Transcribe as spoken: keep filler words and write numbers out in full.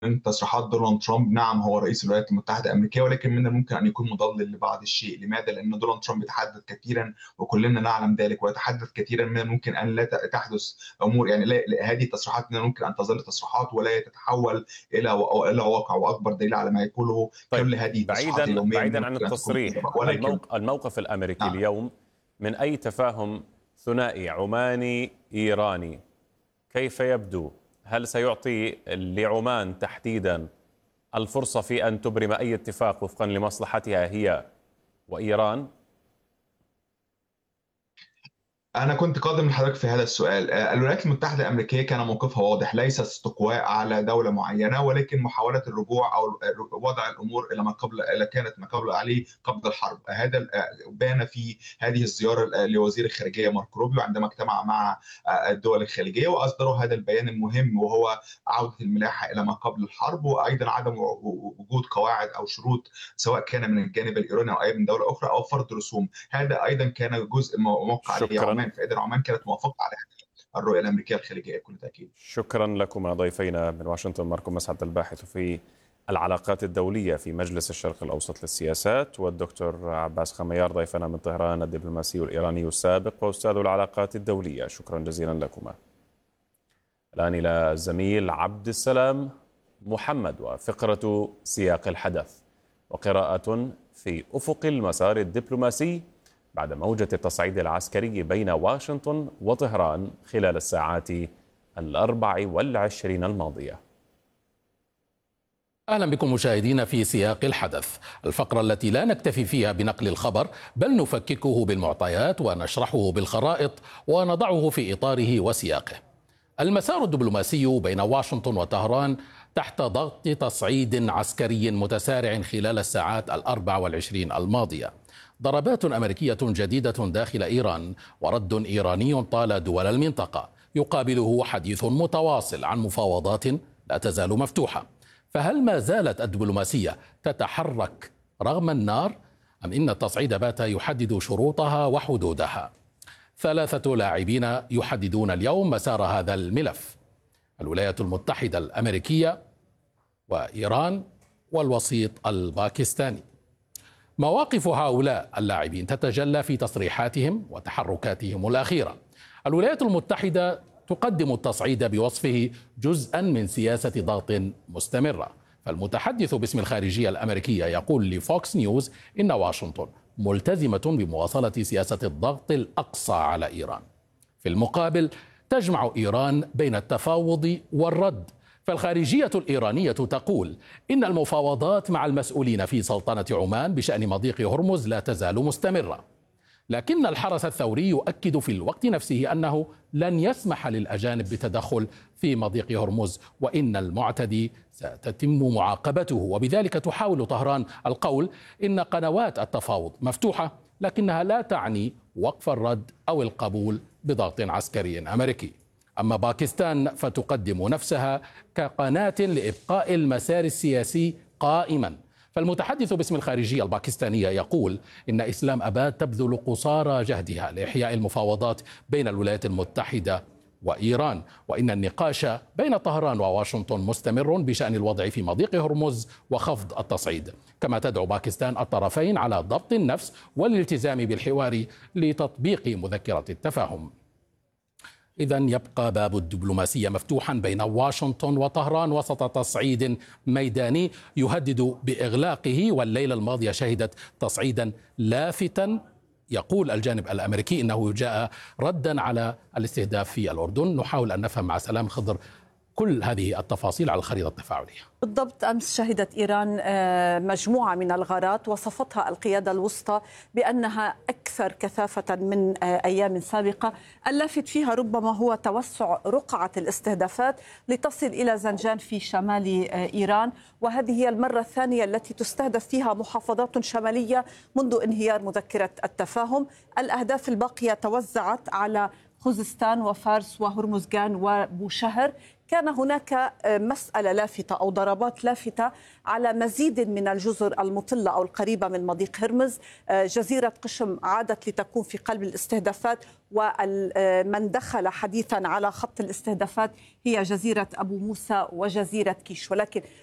من تصريحات دونالد ترامب. نعم، هو رئيس الولايات المتحدة الأمريكية، ولكن من الممكن أن يكون مضلل لبعض الشيء. لماذا؟ لأن دونالد ترامب يتحدث كثيرا وكلنا نعلم ذلك، ويتحدث كثيرا من الممكن أن لا تحدث أمور، يعني لا لا- هذه التصريحات من الممكن أن تظل تصريحات ولا تتحول إلى و- إلى واقع. وأكبر دليل على ما يقوله طيب، كل هذه التصريحات بعيدا اليومية من بعيدا عن الممكن أن تكون التصريح، كذبة. ولكن الموقف الموقف الامريكي نعم، اليوم من اي تفاهم ثنائي عماني ايراني كيف يبدو؟ هل سيعطي لعمان تحديدا الفرصة في ان تبرم اي اتفاق وفقا لمصلحتها هي وايران؟ أنا كنت قادم لحضرتك في هذا السؤال. آه، الولايات المتحدة الأمريكية كان موقفها واضح، ليس استقواء على دولة معينة، ولكن محاولة الرجوع أو وضع الأمور إلى ما قبل، إلى كانت ما قبل عليه قبل الحرب. هذا آه، بان في هذه الزيارة آه، لوزير الخارجية مارك روبيو عندما اجتمع مع آه، الدول الخليجية، وأصدروا هذا البيان المهم، وهو عودة الملاحة إلى ما قبل الحرب، وأيضا عدم وجود قواعد أو شروط سواء كان من الجانب الإيراني أو أي من دولة أخرى، أو فرض رسوم. هذا ايضا كان جزء موقع عليه شكرا. عمان، فاذا عمان كانت موافقه على الرؤيه الامريكيه الخليجيه بكل تاكيد. شكرا لكم ضيفينا من واشنطن، ماركو مسعد الباحث في العلاقات الدولية في مجلس الشرق الأوسط للسياسات، والدكتور عباس خميار ضيفنا من طهران، الدبلوماسي الإيراني السابق وأستاذ العلاقات الدولية. شكرا جزيلا لكما. الآن إلى الزميل عبد السلام محمد وفقرة سياق الحدث، وقراءة في أفق المسار الدبلوماسي بعد موجة التصعيد العسكري بين واشنطن وطهران خلال الساعات الأربع والعشرين الماضية. أهلا بكم مشاهدينا في سياق الحدث، الفقرة التي لا نكتفي فيها بنقل الخبر، بل نفككه بالمعطيات ونشرحه بالخرائط ونضعه في إطاره وسياقه. المسار الدبلوماسي بين واشنطن وطهران تحت ضغط تصعيد عسكري متسارع خلال الساعات الأربع والعشرين الماضية. ضربات أمريكية جديدة داخل إيران ورد إيراني طال دول المنطقة، يقابله حديث متواصل عن مفاوضات لا تزال مفتوحة. فهل ما زالت الدبلوماسية تتحرك رغم النار، أم إن التصعيد بات يحدد شروطها وحدودها؟ ثلاثة لاعبين يحددون اليوم مسار هذا الملف: الولايات المتحدة الأمريكية وإيران والوسيط الباكستاني. مواقف هؤلاء اللاعبين تتجلى في تصريحاتهم وتحركاتهم الأخيرة. الولايات المتحدة تقدم التصعيد بوصفه جزءا من سياسة ضغط مستمرة، فالمتحدث باسم الخارجية الأمريكية يقول لفوكس نيوز إن واشنطن ملتزمة بمواصلة سياسة الضغط الأقصى على إيران. في المقابل تجمع إيران بين التفاوض والرد، فالخارجية الإيرانية تقول إن المفاوضات مع المسؤولين في سلطنة عمان بشأن مضيق هرمز لا تزال مستمرة، لكن الحرس الثوري يؤكد في الوقت نفسه أنه لن يسمح للأجانب بالتدخل في مضيق هرمز، وإن المعتدي ستتم معاقبته. وبذلك تحاول طهران القول إن قنوات التفاوض مفتوحة، لكنها لا تعني وقف الرد أو القبول بضغط عسكري أمريكي. أما باكستان فتقدم نفسها كقناة لإبقاء المسار السياسي قائما. فالمتحدث باسم الخارجية الباكستانية يقول إن إسلام أباد تبذل قصارى جهدها لإحياء المفاوضات بين الولايات المتحدة وإيران، وإن النقاش بين طهران وواشنطن مستمر بشأن الوضع في مضيق هرمز وخفض التصعيد. كما تدعو باكستان الطرفين على ضبط النفس والالتزام بالحوار لتطبيق مذكرة التفاهم. إذن يبقى باب الدبلوماسية مفتوحا بين واشنطن وطهران وسط تصعيد ميداني يهدد بإغلاقه، والليلة الماضية شهدت تصعيدا لافتا يقول الجانب الأمريكي إنه جاء ردا على الاستهداف في الأردن. نحاول أن نفهم مع سلام خضر كل هذه التفاصيل على الخريطة التفاعلية. بالضبط، أمس شهدت إيران مجموعة من الغارات وصفتها القيادة الوسطى بأنها أكثر كثافة من أيام سابقة، اللافت فيها ربما هو توسع رقعة الاستهدافات لتصل إلى زنجان في شمال إيران، وهذه هي المرة الثانية التي تستهدف فيها محافظات شمالية منذ انهيار مذكرة التفاهم. الأهداف الباقية توزعت على خوزستان وفارس وهرمزغان وبوشهر. كان هناك مسألة لافتة أو ضربات لافتة على مزيد من الجزر المطلة أو القريبة من مضيق هرمز. جزيرة قشم عادت لتكون في قلب الاستهدافات، ومن دخل حديثا على خط الاستهدافات هي جزيرة أبو موسى وجزيرة كيش. ولكن